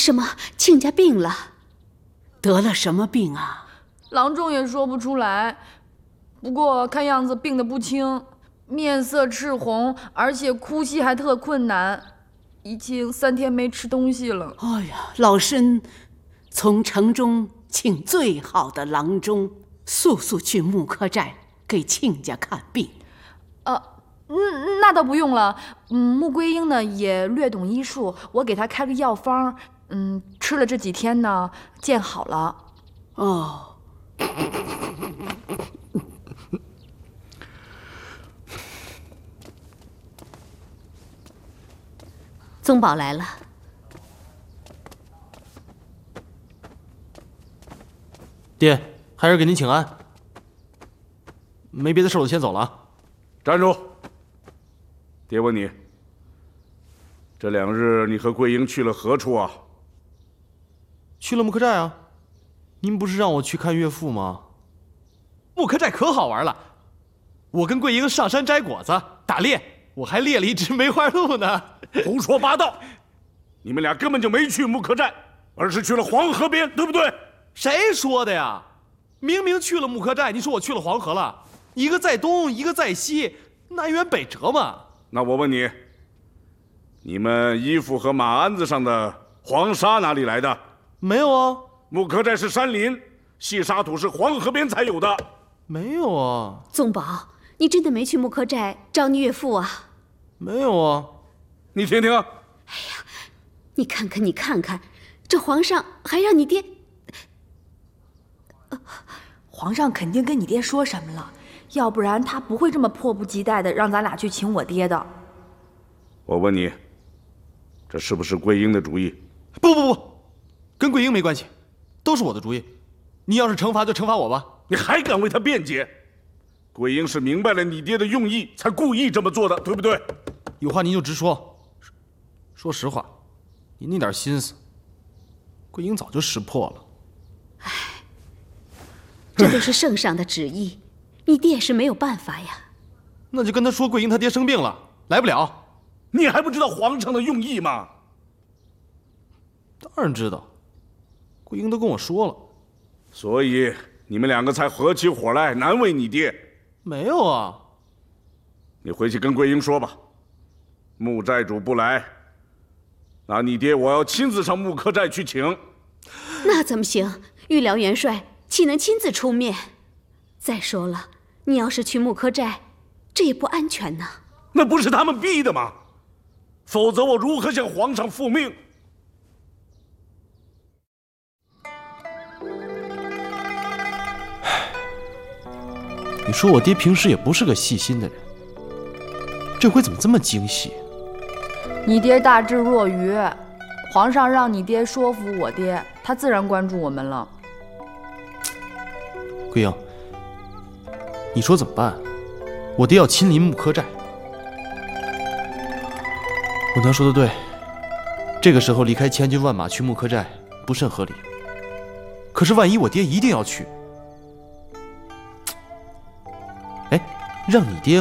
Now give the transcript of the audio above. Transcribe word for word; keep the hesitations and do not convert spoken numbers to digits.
什么？亲家病了？ 得了什么病啊？ 郎中也说不出来，不过看样子病得不轻，面色赤红，而且呼吸还特困难，已经三天没吃东西了。 哎呀，老身从城中请最好的郎中，速速去木柯寨给亲家看病。 呃，嗯，那倒不用了。嗯，穆桂英呢也略懂医术，我给她开个药方，嗯，吃了这几天呢，见好了。 哦。 宗保来了。 爹，还是给您请安。没别的事，我先走了啊。 站住！爹问你，这两日你和桂英去了何处啊？ 去了木柯寨啊。您不是让我去看岳父吗？木柯寨可好玩了，我跟桂英上山摘果子、打猎，我还猎了一只梅花鹿呢。 胡说八道！你们俩根本就没去木柯寨，而是去了黄河边，对不对？ 谁说的呀？明明去了木柯寨，你说我去了黄河了？一个在东，一个在西，南辕北辙嘛。 那我问你，你们衣服和马鞍子上的黄沙哪里来的？ 没有啊。 木柯寨是山林，细沙土是黄河边才有的。 没有啊。 宗保，你真的没去木柯寨找你岳父啊？ 没有啊。 你听听。哎呀，你看看，你看看，这皇上还让你爹…… 呃、皇上肯定跟你爹说什么了，要不然他不会这么迫不及待的让咱俩去请我爹的。 我问你，这是不是桂英的主意？ 不不不，跟桂英没关系，都是我的主意。你要是惩罚就惩罚我吧。 你还敢为他辩解？桂英是明白了你爹的用意，才故意这么做的，对不对？ 有话您就直说。说实话，您那点心思，桂英早就识破了。 唉，这都是圣上的旨意，你爹也是没有办法呀。 那就跟他说桂英他爹生病了，来不了。 你还不知道皇上的用意吗？ 当然知道，桂英都跟我说了。 所以你们两个才合起伙来难为你爹。 没有啊。 你回去跟桂英说吧，穆寨主不来，那你爹我要亲自上木柯寨去请。 那怎么行？御辽元帅岂能亲自出面？再说了，你要是去木柯寨，这也不安全呢。 那不是他们逼的吗？否则我如何向皇上复命？ 你说我爹平时也不是个细心的人，这回怎么这么精细？ 你爹大智若愚，皇上让你爹说服我爹，他自然关注我们了。 桂英，你说怎么办？我爹要亲临木柯寨。我娘说的对，这个时候离开千军万马去木柯寨不甚合理。可是万一我爹一定要去，哎，让你爹